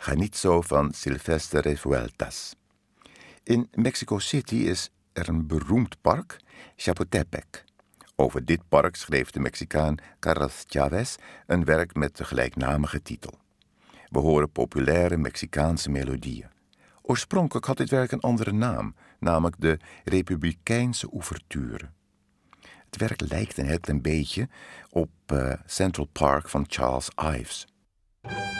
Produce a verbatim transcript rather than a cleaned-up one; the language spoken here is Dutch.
Janizo van Silvestre Revueltas. In Mexico City is er een beroemd park, Chapultepec. Over dit park schreef de Mexicaan Carlos Chavez een werk met de gelijknamige titel. We horen populaire Mexicaanse melodieën. Oorspronkelijk had dit werk een andere naam, namelijk de Republikeinse Ouverture. Het werk lijkt een heel klein beetje op uh, Central Park van Charles Ives.